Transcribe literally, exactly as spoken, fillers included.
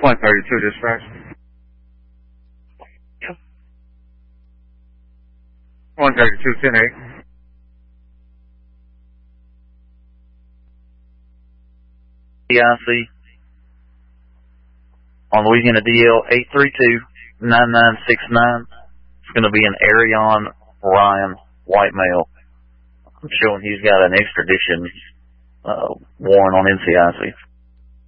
one thirty-two dispatch. one thirty-two, ten eight. D I C on Louisiana D L eight three two, nine nine six nine. It's going to be an Arion Ryan, white male. I'm showing he's got an extradition uh, warrant on N C I C.